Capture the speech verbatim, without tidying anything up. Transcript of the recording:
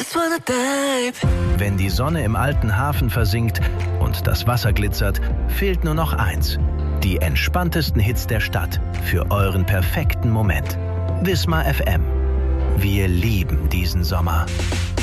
Wenn die Sonne im alten Hafen versinkt und das Wasser glitzert, fehlt nur noch eins. Die entspanntesten Hits der Stadt für euren perfekten Moment. Wismar F M. Wir lieben diesen Sommer.